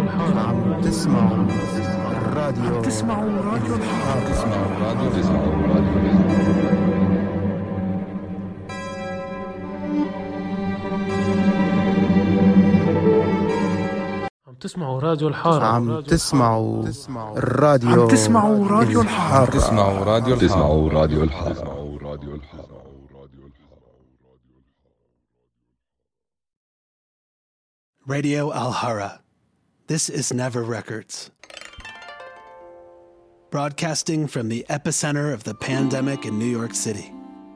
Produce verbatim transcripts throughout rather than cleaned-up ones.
الحارة. عم تسمعوا الراديو عم تسمعوا راديو الحارة. تسمعوا راديو تسمعوا راديو عم تسمعوا راديو الحارة. عم تسمعوا الراديو عم تسمعوا راديو الحارة. تسمعوا راديو تسمعوا راديو الحارة. تسمعوا راديو الحارة. Radio Alhara. This is Never Records. Broadcasting from the epicenter of the pandemic in New York City.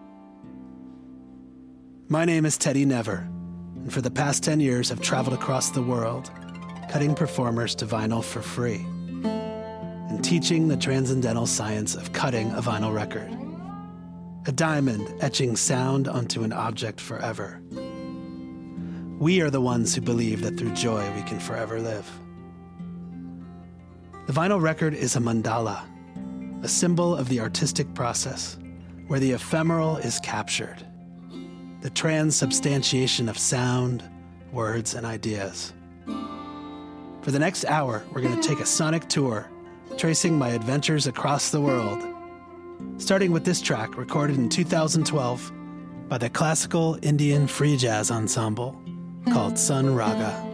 My name is Teddy Never, and for the past ten years I've traveled across the world, cutting performers to vinyl for free, and teaching the transcendental science of cutting a vinyl record. A diamond etching sound onto an object forever. We are the ones who believe that through joy we can forever live. The vinyl record is a mandala, a symbol of the artistic process, where the ephemeral is captured, the transubstantiation of sound, words, and ideas. For the next hour, we're going to take a sonic tour, tracing my adventures across the world, starting with this track recorded in two thousand twelve by the Classical Indian Free Jazz Ensemble, called Sun Raga.